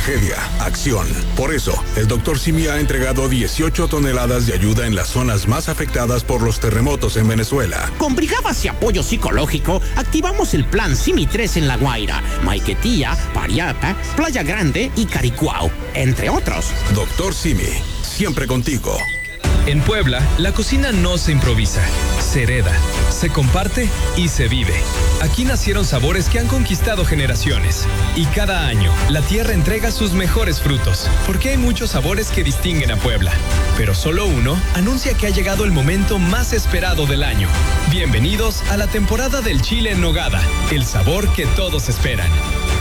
tragedia, acción. Por eso, el Dr. Simi ha entregado 18 toneladas de ayuda en las zonas más afectadas por los terremotos en Venezuela. Con brigadas y apoyo psicológico, activamos el plan Simi 3 en La Guaira, Maiquetía, Pariata, Playa Grande y Caricuao, entre otros. Dr. Simi, siempre contigo. En Puebla, la cocina no se improvisa, se hereda, se comparte y se vive. Aquí nacieron sabores que han conquistado generaciones. Y cada año, la tierra entrega sus mejores frutos, porque hay muchos sabores que distinguen a Puebla. Pero solo uno anuncia que ha llegado el momento más esperado del año. Bienvenidos a la temporada del chile en nogada, el sabor que todos esperan.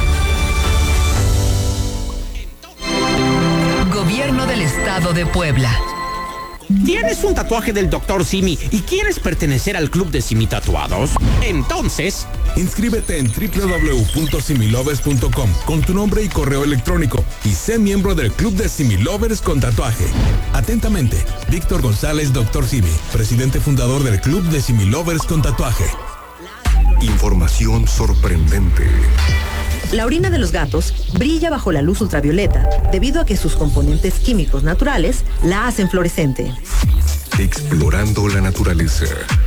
Gobierno del Estado de Puebla. ¿Tienes un tatuaje del Dr. Simi y quieres pertenecer al club de Simi Tatuados? Entonces, inscríbete en www.similovers.com con tu nombre y correo electrónico y sé miembro del club de Simi Lovers con tatuaje. Atentamente, Víctor González, Dr. Simi, presidente fundador del club de Simi Lovers con tatuaje. Información sorprendente. La orina de los gatos brilla bajo la luz ultravioleta debido a que sus componentes químicos naturales la hacen fluorescente. Explorando la naturaleza.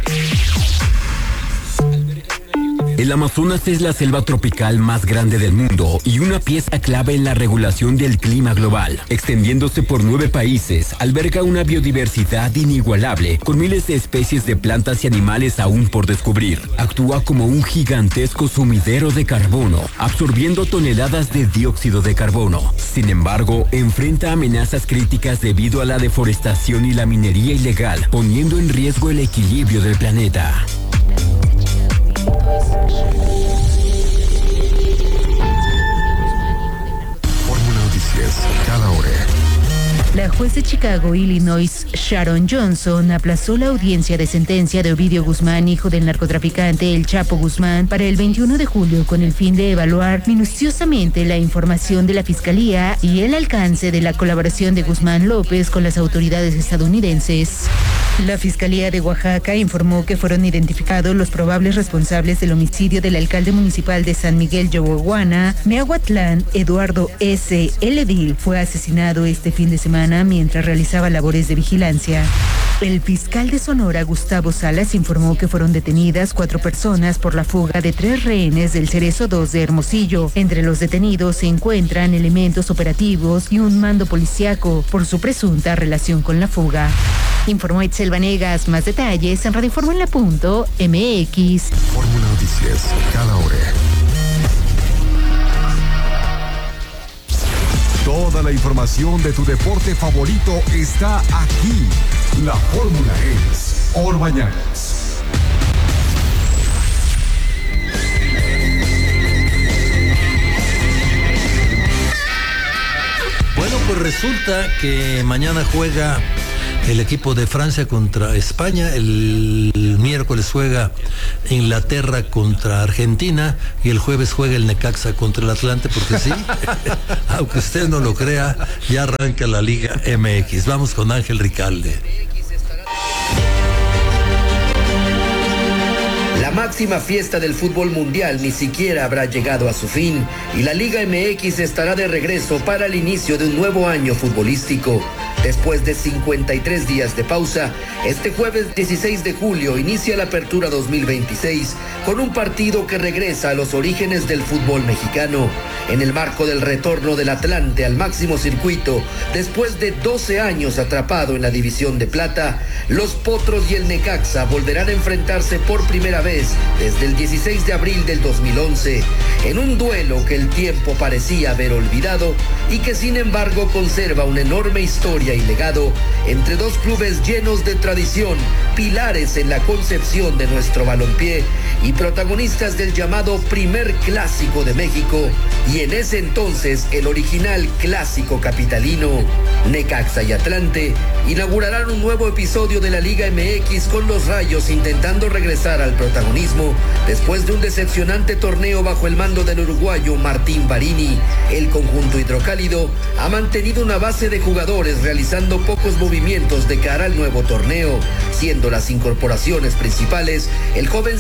El Amazonas es la selva tropical más grande del mundo y una pieza clave en la regulación del clima global. Extendiéndose por 9 países, alberga una biodiversidad inigualable, con miles de especies de plantas y animales aún por descubrir. Actúa como un gigantesco sumidero de carbono, absorbiendo toneladas de dióxido de carbono. Sin embargo, enfrenta amenazas críticas debido a la deforestación y la minería ilegal, poniendo en riesgo el equilibrio del planeta. Fórmula Noticias, cada hora. La juez de Chicago, Illinois, Sharon Johnson, aplazó la audiencia de sentencia de Ovidio Guzmán, hijo del narcotraficante El Chapo Guzmán, para el 21 de julio con el fin de evaluar minuciosamente la información de la Fiscalía y el alcance de la colaboración de Guzmán López con las autoridades estadounidenses. La Fiscalía de Oaxaca informó que fueron identificados los probables responsables del homicidio del alcalde municipal de San Miguel Yohuahuana, Meahuatlán, Eduardo S. El edil fue asesinado este fin de semana mientras realizaba labores de vigilancia. El fiscal de Sonora, Gustavo Salas, informó que fueron detenidas 4 personas por la fuga de 3 rehenes del Cerezo 2 de Hermosillo. Entre los detenidos se encuentran elementos operativos y un mando policíaco por su presunta relación con la fuga. Informó Itzel Vanegas. Más detalles en radioformula.mx. Fórmula Noticias, cada hora. Toda la información de tu deporte favorito está aquí. La fórmula es Orbañanos. Bueno, pues resulta que mañana juega el equipo de Francia contra España, el miércoles juega Inglaterra contra Argentina y el jueves juega el Necaxa contra el Atlante, porque sí, aunque usted no lo crea, ya arranca la Liga MX. Vamos con Ángel Ricalde. La máxima fiesta del fútbol mundial ni siquiera habrá llegado a su fin y la Liga MX estará de regreso para el inicio de un nuevo año futbolístico. Después de 53 días de pausa, este jueves 16 de julio inicia la apertura 2026 con un partido que regresa a los orígenes del fútbol mexicano. En el marco del retorno del Atlante al máximo circuito, después de 12 años atrapado en la división de plata, los Potros y el Necaxa volverán a enfrentarse por primera vez desde el 16 de abril del 2011, en un duelo que el tiempo parecía haber olvidado y que sin embargo conserva una enorme historia y legado entre dos clubes llenos de tradición, pilares en la concepción de nuestro balompié y protagonistas del llamado primer clásico de México y en ese entonces el original clásico capitalino. Necaxa y Atlante inaugurarán un nuevo episodio de la Liga MX con los Rayos intentando regresar al protagonismo después de un decepcionante torneo bajo el mando del uruguayo Martín Barini. El conjunto hidrocálido ha mantenido una base de jugadores realizando pocos movimientos de cara al nuevo torneo, siendo las incorporaciones principales el joven central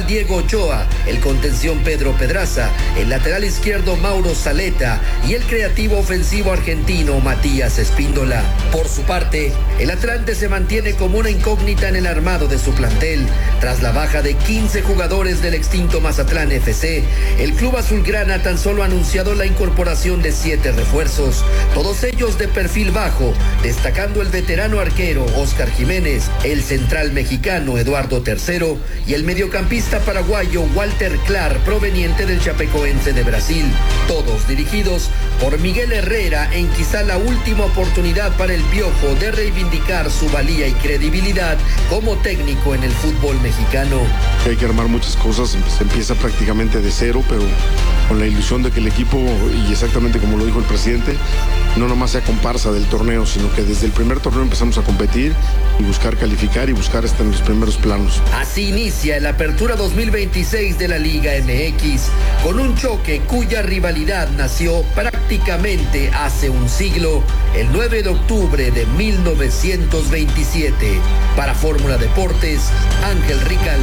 Diego Ochoa, el contención Pedro Pedraza, el lateral izquierdo Mauro Zaleta y el creativo ofensivo argentino Matías Espíndola. Por su parte, el Atlante se mantiene como una incógnita en el armado de su plantel. Tras la baja de 15 jugadores del extinto Mazatlán FC, el club azulgrana tan solo ha anunciado la incorporación de 7 refuerzos, todos ellos de perfil bajo, destacando el veterano arquero Óscar Jiménez, el central mexicano Eduardo III y el mediocampista paraguayo Walter Clark, proveniente del Chapecoense de Brasil, todos dirigidos por Miguel Herrera en quizá la última oportunidad para el Piojo de reivindicar su valía y credibilidad como técnico en el fútbol mexicano. Hay que armar muchas cosas, se empieza prácticamente de cero, pero con la ilusión de que el equipo, y exactamente como lo dijo el presidente, no nomás sea comparsa del torneo, sino que desde el primer torneo empezamos a competir y buscar calificar y buscar estar en los primeros planos. Así inicia la apertura 2026 de la Liga MX, con un choque cuya rivalidad nació prácticamente hace un siglo, el 9 de octubre de 1927. Para Fórmula Deportes, Ángel Ricalde.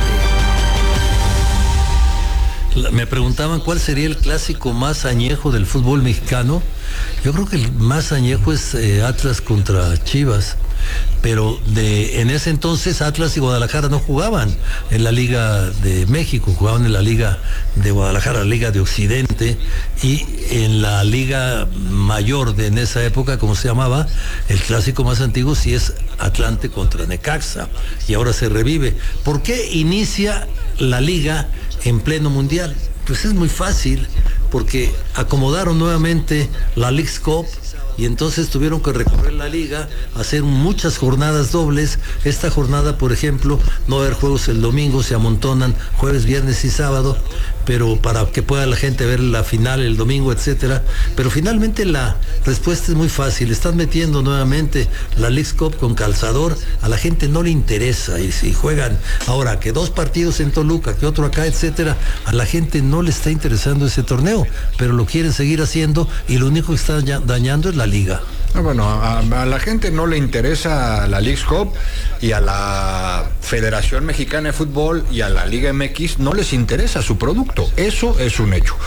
Me preguntaban cuál sería el clásico más añejo del fútbol mexicano. Yo creo que el más añejo es Atlas contra Chivas, pero en ese entonces Atlas y Guadalajara no jugaban en la Liga de México, jugaban en la Liga de Guadalajara, la Liga de Occidente, y en la Liga Mayor en esa época, como se llamaba, el clásico más antiguo sí es Atlante contra Necaxa, y ahora se revive. ¿Por qué inicia la Liga en pleno mundial? Pues es muy fácil, porque acomodaron nuevamente la Leagues Cup y entonces tuvieron que recorrer la liga, hacer muchas jornadas dobles. Esta jornada, por ejemplo, no va a haber juegos el domingo, se amontonan jueves, viernes y sábado, pero para que pueda la gente ver la final el domingo, etcétera. Pero finalmente la respuesta es muy fácil. Están metiendo nuevamente la Leagues Cup con calzador, a la gente no le interesa, y si juegan ahora que 2 partidos en Toluca, que otro acá, etcétera, a la gente no le está interesando ese torneo, pero lo quieren seguir haciendo y lo único que está dañando es la liga. Bueno, a la gente no le interesa la Leagues Cup, y a la Federación Mexicana de Fútbol y a la Liga MX no les interesa su producto. Eso es un hecho.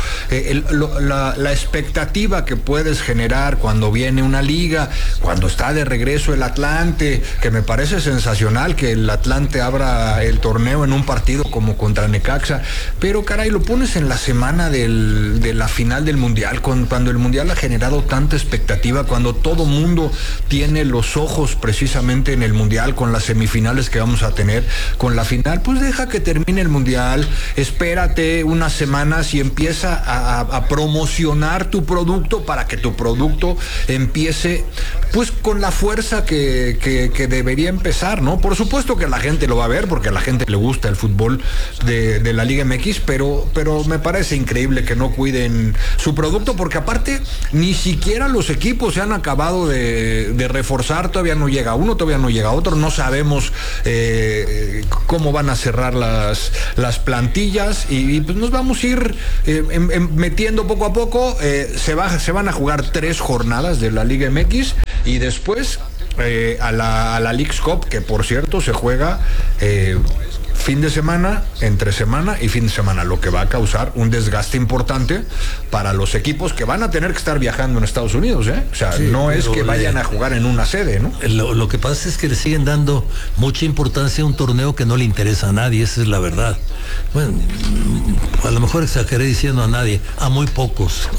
La expectativa que puedes generar cuando viene una liga, cuando está de regreso el Atlante, que me parece sensacional que el Atlante abra el torneo en un partido como contra Necaxa, pero caray, lo pones en la semana de la final del Mundial, cuando el Mundial ha generado tanta expectativa, cuando todo mundo tiene los ojos precisamente en el Mundial, con las semifinales que vamos a tener, con la final. Pues deja que termine el Mundial, espérate unas semanas y empieza a promocionar tu producto para que tu producto empiece pues con la fuerza que debería empezar, ¿no? Por supuesto que la gente lo va a ver, porque a la gente le gusta el fútbol de la Liga MX, pero me parece increíble que no cuiden su producto, porque aparte ni siquiera los equipos se han acabado de reforzar. Todavía no llega uno, todavía no llega otro, no sabemos cómo van a cerrar las plantillas, y pues nos vamos a ir metiendo poco a poco. Se van a jugar 3 jornadas de la Liga MX, y después a la Leagues Cup, que por cierto se juega fin de semana, entre semana y fin de semana, lo que va a causar un desgaste importante para los equipos que van a tener que estar viajando en Estados Unidos, ¿eh? O sea, sí, no es que vayan a jugar en una sede, ¿no? Lo que pasa es que le siguen dando mucha importancia a un torneo que no le interesa a nadie, esa es la verdad. Bueno, a lo mejor exageré diciendo a nadie, a muy pocos.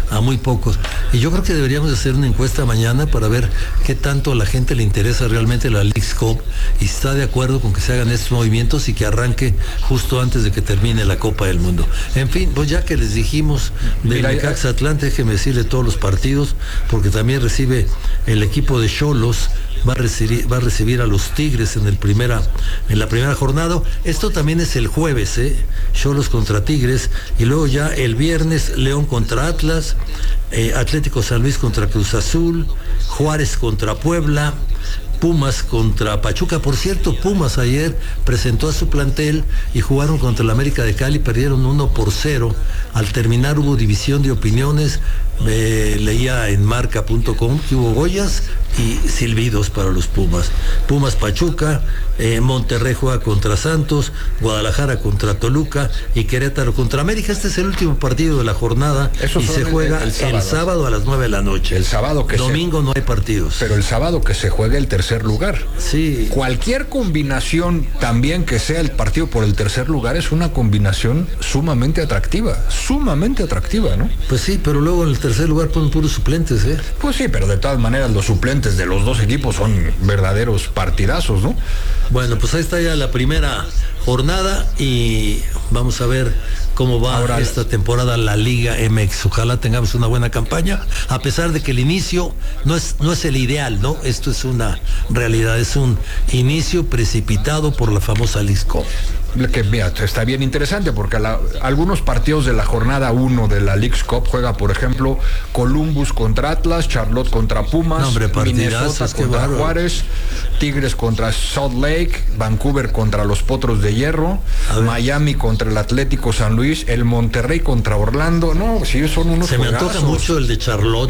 Y yo creo que deberíamos hacer una encuesta mañana para ver qué tanto a la gente le interesa realmente la Leagues Cup, y está de acuerdo con que se hagan estos movimientos y que arranque justo antes de que termine la Copa del Mundo. En fin, pues ya que les dijimos del Necaxa Atlante, déjeme decirle todos los partidos, porque también recibe el equipo de Xolos, va a recibir a los Tigres en la primera jornada. Esto también es el jueves, Xolos contra Tigres, y luego ya el viernes León contra Atlas, Atlético San Luis contra Cruz Azul, Juárez contra Puebla, Pumas contra Pachuca. Por cierto, Pumas ayer presentó a su plantel y jugaron contra el América de Cali, perdieron 1-0. Al terminar hubo división de opiniones. Leía en marca.com que hubo Goyas y silbidos para los Pumas. Pumas Pachuca, Monterrey juega contra Santos, Guadalajara contra Toluca y Querétaro contra América. Este es el último partido de la jornada y se juega el sábado a las 9 de la noche. El sábado que domingo no hay partidos. Pero el sábado que se juegue el tercer lugar. Sí. Cualquier combinación también que sea el partido por el tercer lugar es una combinación sumamente atractiva, ¿no? Pues sí, pero luego en el tercer lugar ponen puros suplentes, ¿eh? Pues sí, pero de todas maneras los suplentes de los dos equipos son verdaderos partidazos, ¿no? Bueno, pues ahí está ya la primera jornada y vamos a ver cómo va ahora esta temporada la Liga MX. Ojalá tengamos una buena campaña, a pesar de que el inicio no es el ideal, ¿no? Esto es una realidad, es un inicio precipitado por la famosa Leagues Cup. Que mira, está bien interesante porque algunos partidos de la jornada 1 de la Leagues Cup juega, por ejemplo, Columbus contra Atlas, Charlotte contra Pumas, Minnesota contra Juárez, Tigres contra Salt Lake, Vancouver contra los Potros de Hierro, Miami contra el Atlético San Luis, el Monterrey contra Orlando. No, sí, son unos Se juegazos. Me antoja mucho el de Charlotte.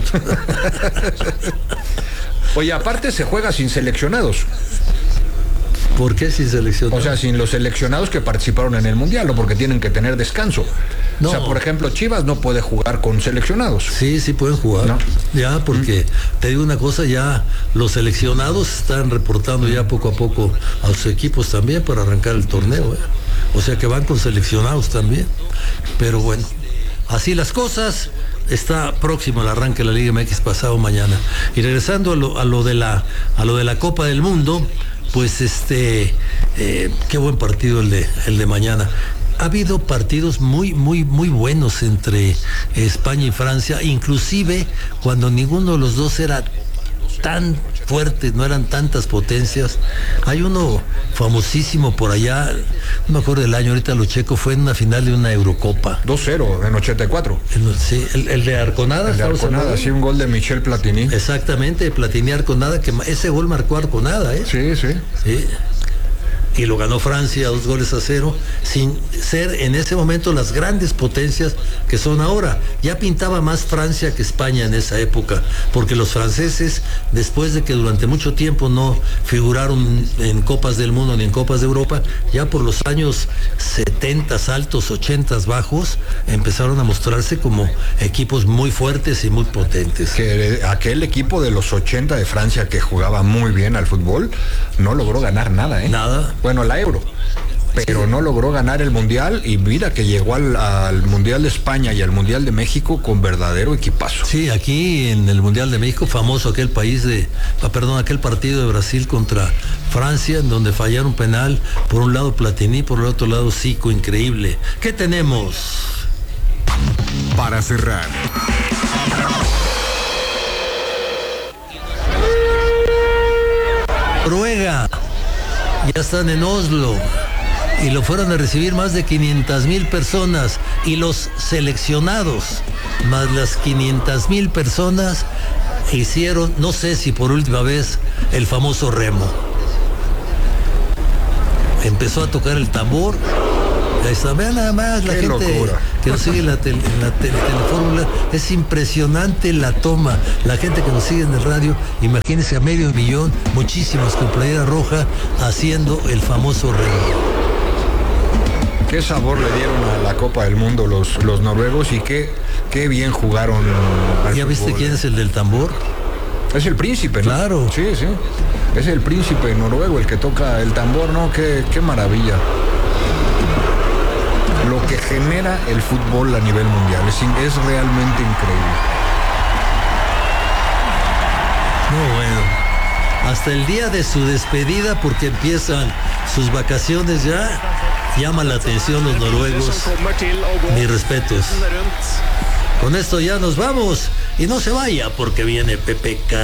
Oye, aparte se juega sin seleccionados. ¿Por qué sin seleccionados? O sea, sin los seleccionados que participaron en el Mundial, o porque tienen que tener descanso. No. O sea, por ejemplo, Chivas no puede jugar con seleccionados. Sí pueden jugar. ¿No? Ya, porque te digo una cosa, ya los seleccionados están reportando ya poco a poco a sus equipos también para arrancar el torneo, ¿eh? O sea que van con seleccionados también. Pero bueno, así las cosas. Está próximo el arranque de la Liga MX pasado mañana. Y regresando a lo de la Copa del Mundo, pues qué buen partido el de mañana. Ha habido partidos muy buenos entre España y Francia, inclusive cuando ninguno de los dos era tan fuerte, no eran tantas potencias. Hay uno famosísimo por allá, no me acuerdo del año, ahorita lo checo, fue en una final de una Eurocopa. 2-0 en 84. Sí, el de Arconada. El de Arconada, sí, un gol de Michel Platini. Exactamente, Platini Arconada, que ese gol marcó Arconada, ¿eh? Sí. Y lo ganó Francia 2-0, sin ser en ese momento las grandes potencias que son ahora. Ya pintaba más Francia que España en esa época, porque los franceses, después de que durante mucho tiempo no figuraron en Copas del Mundo ni en Copas de Europa, ya por los años 70 altos, 80 bajos, empezaron a mostrarse como equipos muy fuertes y muy potentes. Que aquel equipo de los 80 de Francia que jugaba muy bien al fútbol, no logró ganar nada, ¿eh? Nada. Bueno, la Euro, pero no logró ganar el Mundial, y mira que llegó al Mundial de España y al Mundial de México con verdadero equipazo. Sí, aquí en el Mundial de México, famoso aquel partido de Brasil contra Francia, en donde fallaron penal, por un lado Platini, por el otro lado Zico, increíble. ¿Qué tenemos? Para cerrar, Noruega. Ya están en Oslo y lo fueron a recibir más de 500,000 personas, y los seleccionados más las 500,000 personas hicieron, no sé si por última vez, el famoso remo. Empezó a tocar el tambor. Ahí está, vean nada más la gente locura que nos sigue en la telefórmula. Es impresionante la toma. La gente que nos sigue en el radio, imagínense a 500,000, muchísimos con playera roja, haciendo el famoso remo. Qué sabor le dieron a la Copa del Mundo los noruegos, y qué bien jugaron. ¿Ya viste quién es el del tambor? Es el príncipe, ¿no? Claro. Sí. Es el príncipe noruego el que toca el tambor, ¿no? Qué maravilla. Lo que genera el fútbol a nivel mundial es realmente increíble. No, bueno, hasta el día de su despedida, porque empiezan sus vacaciones ya, llama la atención los noruegos. Mis respetos. Con esto ya nos vamos, y no se vaya porque viene PPK.